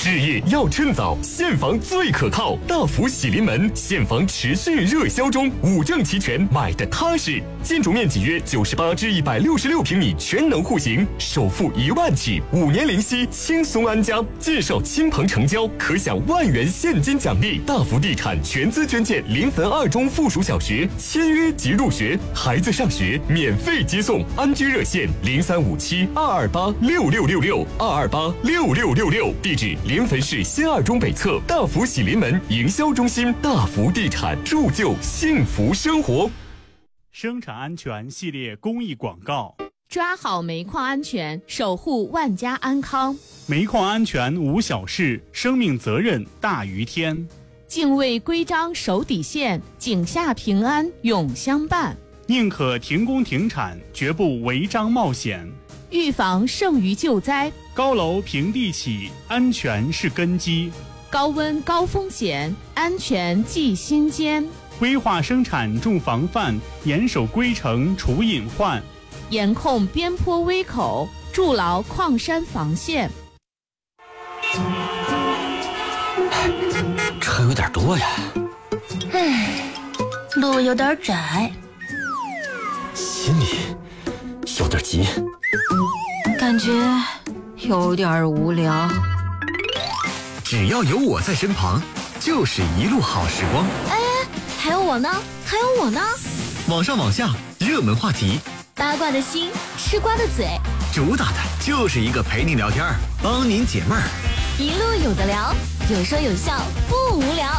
置业要趁早，现房最可靠。大福喜临门，现房持续热销中，5证齐全，买的踏实。建筑面积约98至166平米，全能户型，首付1万起，5年零息，轻松安家。介绍亲朋成交，可享1万元现金奖励。大福地产全资捐建临汾2中附属小学，签约即入学，孩子上学免费接送。安居热线035722826666，2286666，地址临汾市新2中北侧大福喜临门营销中心。大福地产，铸就幸福生活。 生产安全系列公益广告： 抓好煤矿安全，守护万家安康。 煤矿安全无小事，生命责任大于天。 敬畏规章守底线，井下平安永相伴。 宁可停工停产，绝不违章冒险。 预防胜于救灾。 高楼平地起，安全是根基。 高温高风险，安全记心间。 规划生产重防范，严守规程除隐患。 严控边坡危口，筑牢矿山防线。 车有点多呀， 路有点窄， 心里有点急， 感觉有点无聊。 只要有我在身旁，就是一路好时光。 还有我呢，还有我呢。 网上网下，热门话题， 八卦的心，吃瓜的嘴， 主打的就是一个陪你聊天，帮您解闷儿。 一路有的聊，有说有笑，不无聊。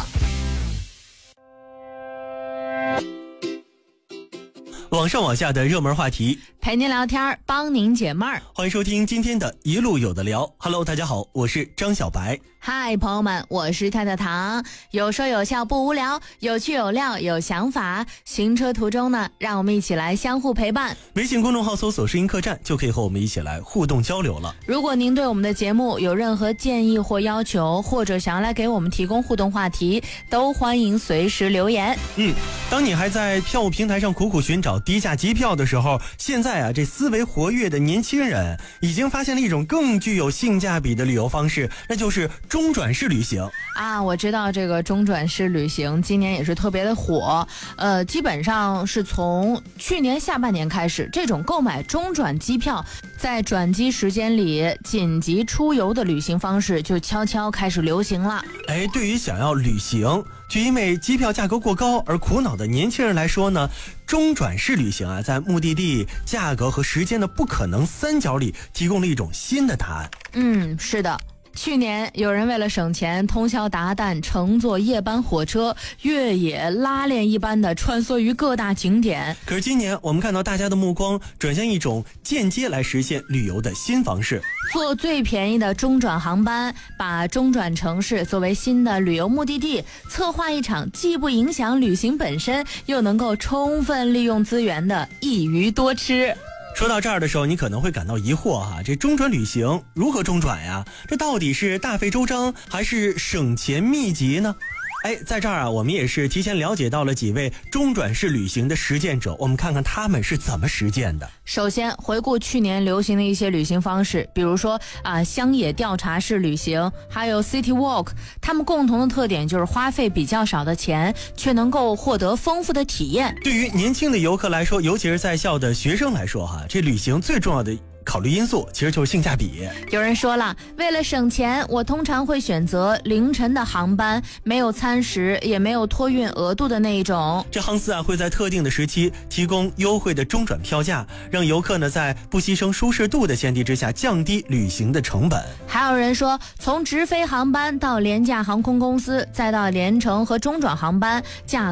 网上网下的热门话题， 陪您聊天，帮您解闷儿。 欢迎收听今天的一路有的聊。Hello， 大家好，我是张小白。 嗨，朋友们，我是太太糖。有说有笑不无聊，有趣有料有想法。行车途中呢，让我们一起来相互陪伴。 微信公众号搜索“声音客栈”就可以和我们一起来互动交流了。 如果您对我们的节目有任何建议或要求，或者想要来给我们提供互动话题，都欢迎随时留言。 当你还在票务平台上苦苦寻找低价机票的时候，现在啊，这思维活跃的年轻人已经发现了一种更具有性价比的旅游方式，那就是中转式旅行啊。我知道这个中转式旅行今年也是特别的火，基本上是从去年下半年开始，这种购买中转机票，在转机时间里紧急出游的旅行方式就悄悄开始流行了。 对于想要旅行却因为机票价格过高而苦恼的年轻人来说呢，中转式旅行啊，在目的地、价格和时间的不可能三角里提供了一种新的答案。 是的。去年有人为了省钱通宵达旦，乘坐夜班火车越野拉练一般的穿梭于各大景点。 可是今年我们看到大家的目光转向一种间接来实现旅游的新方式， 坐最便宜的中转航班，把中转城市作为新的旅游目的地，策划一场既不影响旅行本身，又能够充分利用资源的一鱼多吃。 说到这儿的时候，你可能会感到疑惑哈，这中转旅行如何中转呀？这到底是大费周章还是省钱秘籍呢？在这儿啊，我们也是提前了解到了几位中转式旅行的实践者，我们看看他们是怎么实践的。 首先回顾去年流行的一些旅行方式，比如说乡野调查式旅行，还有 City Walk， 他们共同的特点就是花费比较少的钱，却能够获得丰富的体验。 对于年轻的游客来说，尤其是在校的学生来说哈，这旅行最重要的考虑因素其实就是性价比。 有人说了，为了省钱，我通常会选择凌晨的航班，没有餐食也没有托运额度的那一种。 这航司会在特定的时期提供优惠的中转票价，让游客呢在不牺牲舒适度的前提之下降低旅行的成本。 还有人说，从直飞航班到廉价航空公司，再到联程和中转航班，价